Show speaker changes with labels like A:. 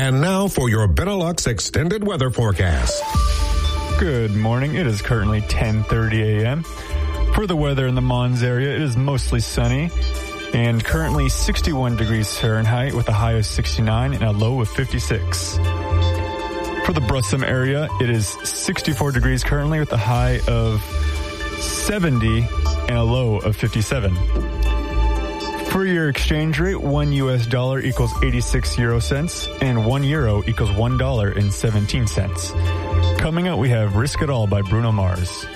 A: And now for your Benelux extended weather forecast.
B: Good morning. It is currently 10:30 a.m. For the weather in the Mons area, it is mostly sunny and currently 61 degrees Fahrenheit with a high of 69 and a low of 56. For the Brussels area, it is 64 degrees currently with a high of 70 and a low of 57. For your exchange rate, 1 U.S. dollar equals 86 euro cents and 1 euro equals $1.17. Coming up, we have Risk It All by Bruno Mars.